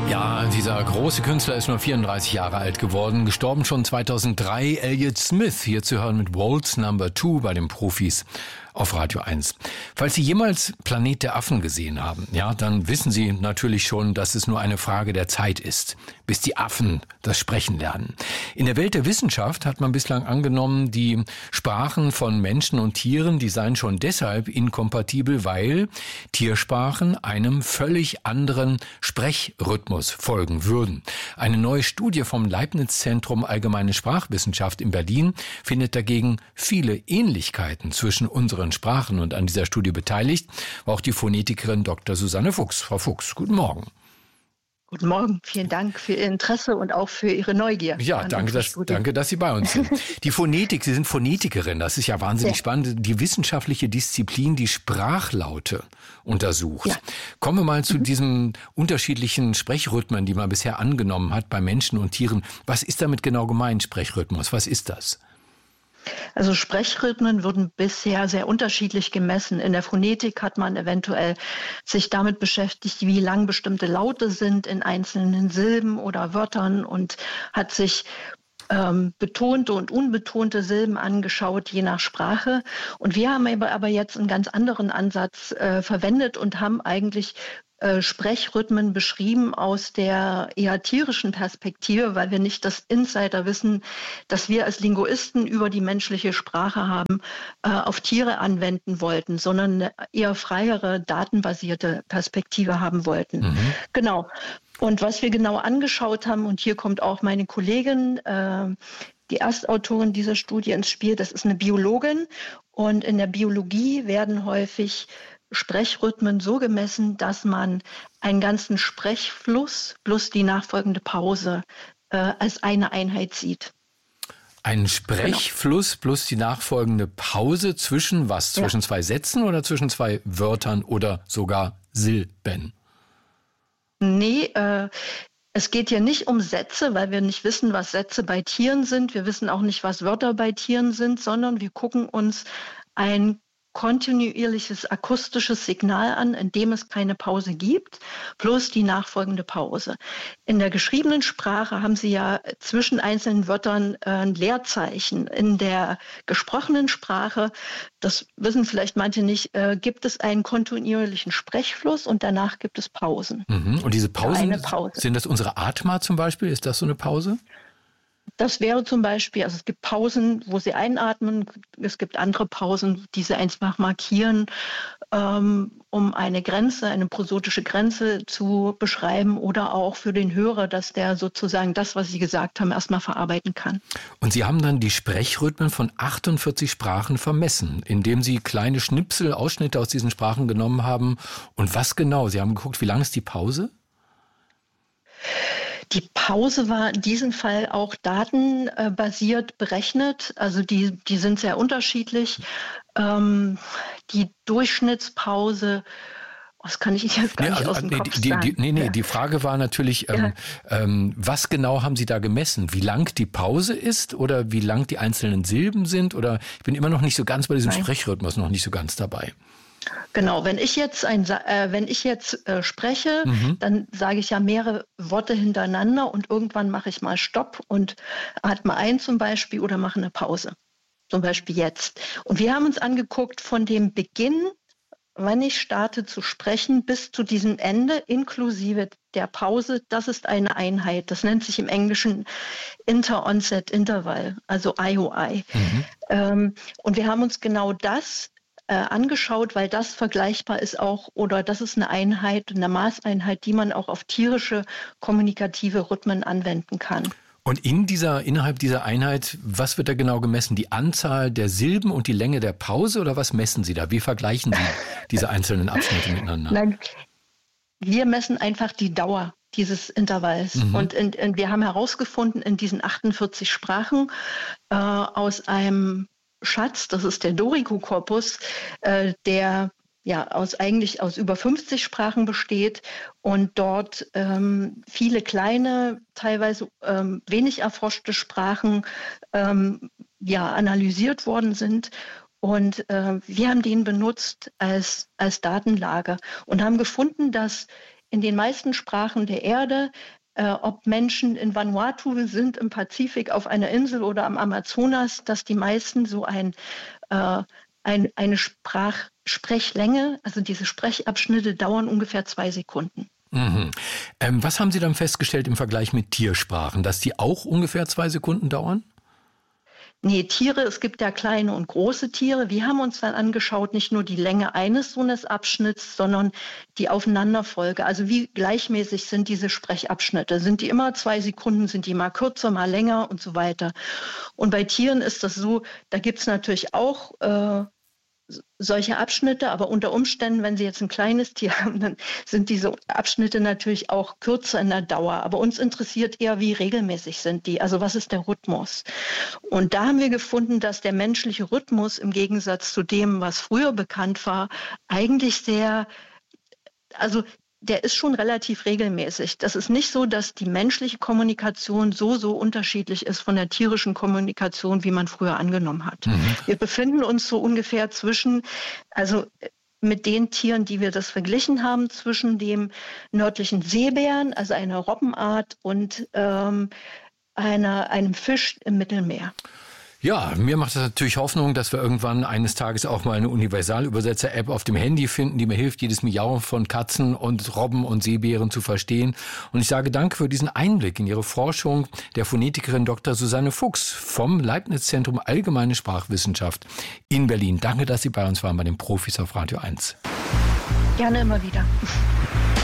Ja, dieser große Künstler ist nur 34 Jahre alt geworden, gestorben schon 2003. Elliott Smith, hier zu hören mit Waltz Number 2 bei den Profis auf Radio 1. Falls Sie jemals Planet der Affen gesehen haben, ja, dann wissen Sie natürlich schon, dass es nur eine Frage der Zeit ist, bis die Affen das Sprechen lernen. In der Welt der Wissenschaft hat man bislang angenommen, die Sprachen von Menschen und Tieren, die seien schon deshalb inkompatibel, weil Tiersprachen einem völlig anderen Sprechrhythmus folgen würden. Eine neue Studie vom Leibniz-Zentrum Allgemeine Sprachwissenschaft in Berlin findet dagegen viele Ähnlichkeiten zwischen unseren Sprachen, und an dieser Studie beteiligt war auch die Phonetikerin Dr. Susanne Fuchs. Frau Fuchs, guten Morgen. Guten Morgen, vielen Dank für Ihr Interesse und auch für Ihre Neugier. Ja, danke, dass Sie bei uns sind. Die Phonetik, Sie sind Phonetikerin, das ist ja wahnsinnig spannend. Die wissenschaftliche Disziplin, die Sprachlaute untersucht. Ja. Kommen wir mal zu diesen unterschiedlichen Sprechrhythmen, die man bisher angenommen hat bei Menschen und Tieren. Was ist damit genau gemeint, Sprechrhythmus? Was ist das? Also Sprechrhythmen wurden bisher sehr unterschiedlich gemessen. In der Phonetik hat man eventuell sich damit beschäftigt, wie lang bestimmte Laute sind in einzelnen Silben oder Wörtern, und hat sich betonte und unbetonte Silben angeschaut, je nach Sprache. Und wir haben aber jetzt einen ganz anderen Ansatz verwendet und haben eigentlich Sprechrhythmen beschrieben aus der eher tierischen Perspektive, weil wir nicht das Insiderwissen, das wir als Linguisten über die menschliche Sprache haben, auf Tiere anwenden wollten, sondern eine eher freiere, datenbasierte Perspektive haben wollten. Mhm. Genau. Und was wir genau angeschaut haben, und hier kommt auch meine Kollegin, die Erstautorin dieser Studie ins Spiel, das ist eine Biologin. Und in der Biologie werden häufig Sprechrhythmen so gemessen, dass man einen ganzen Sprechfluss plus die nachfolgende Pause als eine Einheit sieht. Ein Sprechfluss plus die nachfolgende Pause zwischen was? Zwischen zwei Sätzen oder zwischen zwei Wörtern oder sogar Silben? Nee, es geht hier nicht um Sätze, weil wir nicht wissen, was Sätze bei Tieren sind. Wir wissen auch nicht, was Wörter bei Tieren sind, sondern wir gucken uns ein kontinuierliches akustisches Signal an, in dem es keine Pause gibt, plus die nachfolgende Pause. In der geschriebenen Sprache haben Sie ja zwischen einzelnen Wörtern ein Leerzeichen. In der gesprochenen Sprache, das wissen vielleicht manche nicht, gibt es einen kontinuierlichen Sprechfluss und danach gibt es Pausen. Mhm. Und diese Pausen, sind das unsere Atma zum Beispiel? Ist das so eine Pause? Das wäre zum Beispiel, also es gibt Pausen, wo Sie einatmen, es gibt andere Pausen, die Sie einfach markieren, um eine Grenze, eine prosotische Grenze zu beschreiben, oder auch für den Hörer, dass der sozusagen das, was Sie gesagt haben, erstmal verarbeiten kann. Und Sie haben dann die Sprechrhythmen von 48 Sprachen vermessen, indem Sie kleine Schnipsel, Ausschnitte aus diesen Sprachen genommen haben. Und was genau? Sie haben geguckt, wie lang ist die Pause? Die Pause war in diesem Fall auch datenbasiert berechnet. Also die sind sehr unterschiedlich. Die Durchschnittspause, das kann ich Ihnen jetzt gar nicht aus dem Kopf sagen. Die Frage war natürlich, was genau haben Sie da gemessen? Wie lang die Pause ist oder wie lang die einzelnen Silben sind? Oder ich bin immer noch nicht so ganz bei diesem Sprechrhythmus, noch nicht so ganz dabei. Genau, wenn ich jetzt spreche, dann sage ich ja mehrere Worte hintereinander und irgendwann mache ich mal Stopp und atme ein zum Beispiel oder mache eine Pause. Zum Beispiel jetzt. Und wir haben uns angeguckt von dem Beginn, wann ich starte zu sprechen, bis zu diesem Ende inklusive der Pause. Das ist eine Einheit. Das nennt sich im Englischen Inter-Onset-Interval, also IOI. Und wir haben uns genau das angeschaut, weil das vergleichbar ist auch, oder das ist eine Einheit, eine Maßeinheit, die man auch auf tierische kommunikative Rhythmen anwenden kann. Und innerhalb dieser Einheit, was wird da genau gemessen? Die Anzahl der Silben und die Länge der Pause, oder was messen Sie da? Wie vergleichen Sie diese einzelnen Abschnitte miteinander? Nein, wir messen einfach die Dauer dieses Intervalls. Und wir haben herausgefunden, in diesen 48 Sprachen aus einem Schatz, das ist der Dorico-Korpus, der eigentlich aus über 50 Sprachen besteht und dort viele kleine, teilweise wenig erforschte Sprachen analysiert worden sind. Und wir haben den benutzt als Datenlage und haben gefunden, dass in den meisten Sprachen der Erde, ob Menschen in Vanuatu sind, im Pazifik, auf einer Insel oder am Amazonas, dass die meisten so eine Sprechlänge, also diese Sprechabschnitte dauern ungefähr 2 Sekunden. Mhm. Was haben Sie dann festgestellt im Vergleich mit Tiersprachen, dass die auch ungefähr 2 Sekunden dauern? Nee, Tiere, es gibt ja kleine und große Tiere. Wir haben uns dann angeschaut, nicht nur die Länge eines so eines Abschnitts, sondern die Aufeinanderfolge. Also wie gleichmäßig sind diese Sprechabschnitte? Sind die immer 2 Sekunden, sind die mal kürzer, mal länger und so weiter? Und bei Tieren ist das so, da gibt es natürlich auch solche Abschnitte, aber unter Umständen, wenn Sie jetzt ein kleines Tier haben, dann sind diese Abschnitte natürlich auch kürzer in der Dauer. Aber uns interessiert eher, wie regelmäßig sind die, also was ist der Rhythmus? Und da haben wir gefunden, dass der menschliche Rhythmus im Gegensatz zu dem, was früher bekannt war, eigentlich der ist schon relativ regelmäßig. Das ist nicht so, dass die menschliche Kommunikation so unterschiedlich ist von der tierischen Kommunikation, wie man früher angenommen hat. Mhm. Wir befinden uns so ungefähr also mit den Tieren, die wir das verglichen haben, zwischen dem nördlichen Seebären, also einer Robbenart, und einem Fisch im Mittelmeer. Ja, mir macht das natürlich Hoffnung, dass wir irgendwann eines Tages auch mal eine Universalübersetzer-App auf dem Handy finden, die mir hilft, jedes Miauen von Katzen und Robben und Seebären zu verstehen. Und ich sage danke für diesen Einblick in Ihre Forschung der Phonetikerin Dr. Susanne Fuchs vom Leibniz-Zentrum Allgemeine Sprachwissenschaft in Berlin. Danke, dass Sie bei uns waren bei den Profis auf Radio 1. Gerne immer wieder.